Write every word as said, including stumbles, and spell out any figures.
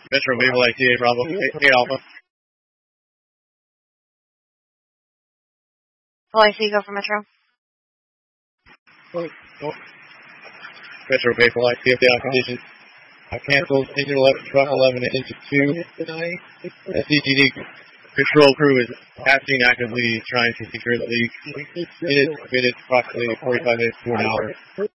Metro Wave like T A Bravo, eight Alpha. Oh, I see. Go for Metro. Oh, oh. Metro Wave like T A the conditions. I canceled engine eleven, truck eleven into two. The C G D control crew is passing actively trying to secure the leak. It is committed approximately forty-five minutes to an hour.